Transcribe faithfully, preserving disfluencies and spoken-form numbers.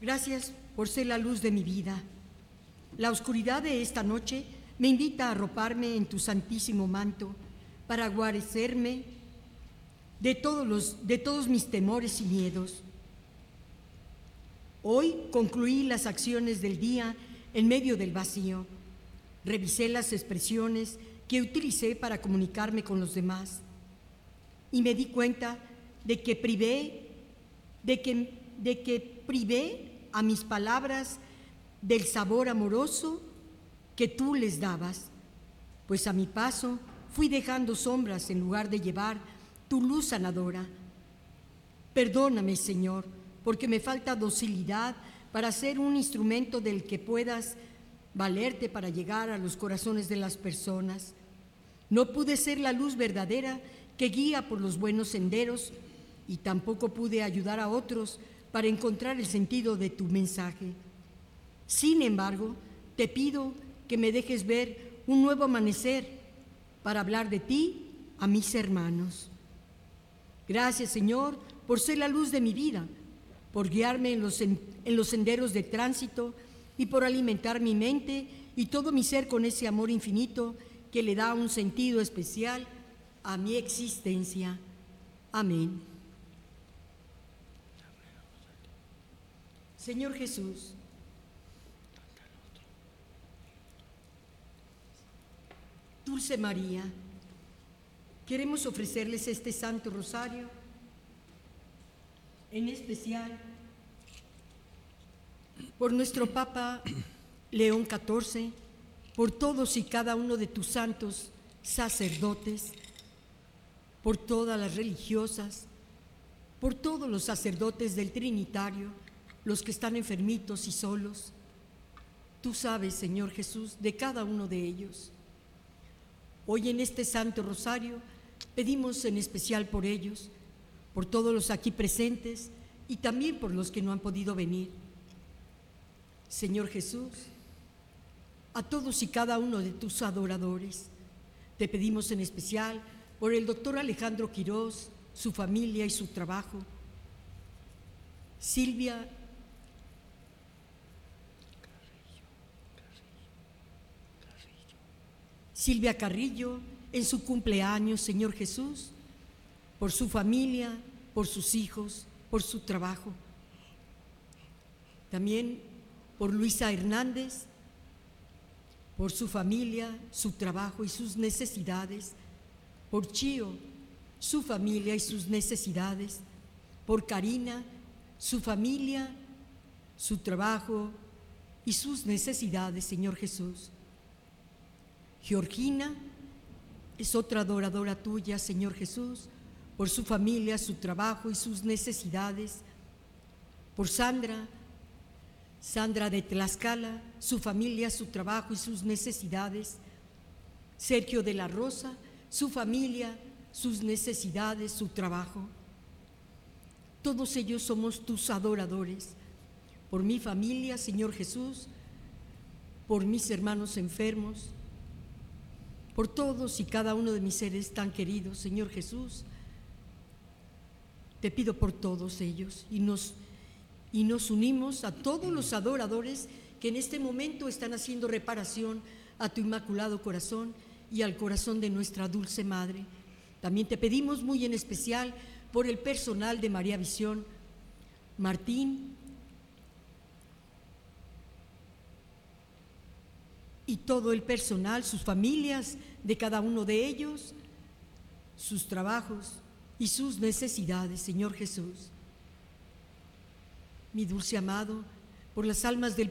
Gracias por ser la luz de mi vida. La oscuridad de esta noche me invita a arroparme en tu santísimo manto para guarecerme de todos, los, de todos mis temores y miedos. Hoy concluí las acciones del día en medio del vacío. Revisé las expresiones que utilicé para comunicarme con los demás y me di cuenta de que privé, de que, de que privé a mis palabras del sabor amoroso que tú les dabas, pues a mi paso fui dejando sombras en lugar de llevar tu luz sanadora. Perdóname, Señor, porque me falta docilidad para ser un instrumento del que puedas valerte para llegar a los corazones de las personas. No pude ser la luz verdadera que guía por los buenos senderos y tampoco pude ayudar a otros para encontrar el sentido de tu mensaje. Sin embargo, te pido que me dejes ver un nuevo amanecer para hablar de ti a mis hermanos. Gracias, Señor, por ser la luz de mi vida, por guiarme en los, en, en los senderos de tránsito y por alimentar mi mente y todo mi ser con ese amor infinito que le da un sentido especial a mi existencia. Amén. Señor Jesús, Dulce María, queremos ofrecerles este Santo Rosario, en especial por nuestro Papa León catorce, por todos y cada uno de tus santos sacerdotes, por todas las religiosas, por todos los sacerdotes del Trinitario, los que están enfermitos y solos. Tú sabes, Señor Jesús, de cada uno de ellos. Hoy en este Santo Rosario pedimos en especial por ellos, por todos los aquí presentes y también por los que no han podido venir. Señor Jesús, a todos y cada uno de tus adoradores, te pedimos en especial por el doctor Alejandro Quirós, su familia y su trabajo, Silvia Silvia Carrillo, en su cumpleaños, Señor Jesús, por su familia, por sus hijos, por su trabajo. También por Luisa Hernández, por su familia, su trabajo y sus necesidades. Por Chío, su familia y sus necesidades. Por Karina, su familia, su trabajo y sus necesidades, Señor Jesús. Georgina es otra adoradora tuya, Señor Jesús, por su familia, su trabajo y sus necesidades. Por Sandra, Sandra de Tlaxcala, su familia, su trabajo y sus necesidades. Sergio de la Rosa, su familia, sus necesidades, su trabajo. Todos ellos somos tus adoradores. Por mi familia, Señor Jesús, por mis hermanos enfermos, por todos y cada uno de mis seres tan queridos, Señor Jesús, te pido por todos ellos y nos, y nos unimos a todos los adoradores que en este momento están haciendo reparación a tu Inmaculado Corazón y al corazón de nuestra Dulce Madre. También te pedimos muy en especial por el personal de María Visión, Martín y todo el personal, sus familias de cada uno de ellos, sus trabajos y sus necesidades, Señor Jesús. Mi dulce amado, por las almas del